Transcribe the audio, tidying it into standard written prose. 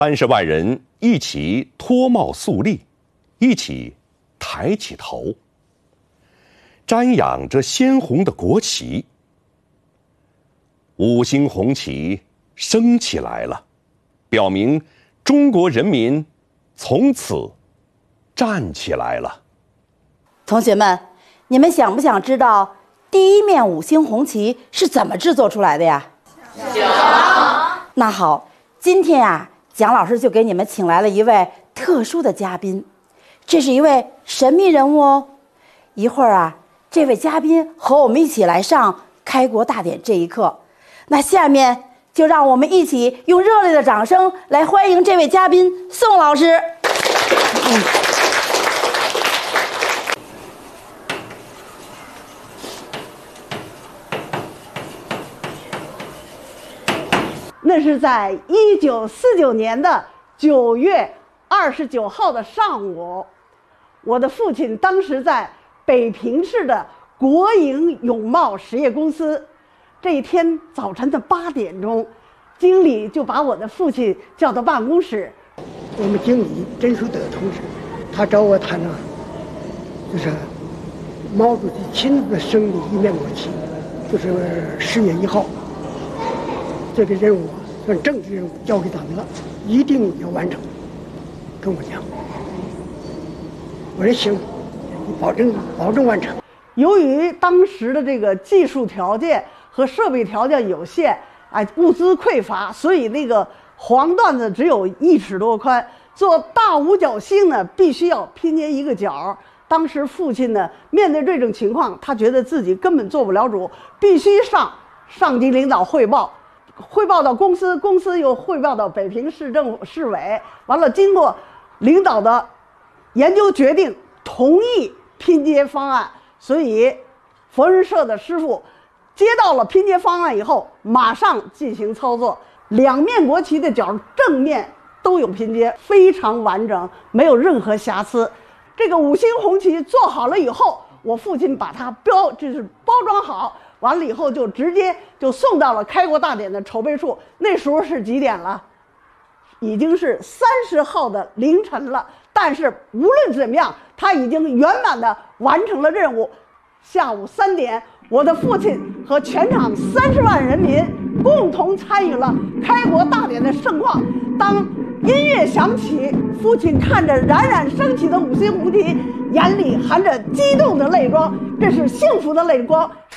30万人一起脱帽肃立，一起抬起头，瞻仰着鲜红的国旗。5星红旗升起来了，表明中国人民从此站起来了。 同学们，你们想不想知道第一面5星红旗是怎么制作出来的呀？ 想。 那好，今天啊，蒋老师就给你们请来了一位特殊的嘉宾，这是一位神秘人物哦。一会儿啊，这位嘉宾和我们一起来上开国大典这一课。那下面就让我们一起用热烈的掌声来欢迎这位嘉宾宋老师。 那是在1949年的9月29号的上午，我的父亲当时在北平市的国营永茂实业公司。这一天早晨的8点钟，经理就把我的父亲叫到办公室。 我们经理甄书德同志，他找我谈就是毛主席亲自升的一面国旗，就是10月1号。这个任务算政治任务，交给咱们了，一定要完成。跟我讲，我说行，你保证完成。 由于当时的这个技术条件和设备条件有限，物资匮乏，所以那个黄段子只有1尺多宽，做大五角星呢，必须要拼接一个角。当时父亲呢，面对这种情况，他觉得自己根本做不了主，必须向上级领导汇报到公司，公司又汇报到北平市政府市委，完了经过领导的研究决定，同意拼接方案。所以缝纫社的师傅接到了拼接方案以后，马上进行操作。2面国旗的角正面都有拼接，非常完整，没有任何瑕疵。这个5星红旗做好了以后，我父亲把它就是包装好，完了以后就直接就送到了开国大典的筹备处。那时候是几点了？已经是30号的凌晨了。但是无论怎么样，他已经圆满的完成了任务。下午3点，我的父亲和全场30万人民共同参与了开国大典的盛况。当音乐响起，父亲看着冉冉升起的5星红旗，眼里含着激动的泪光，这是幸福的泪光，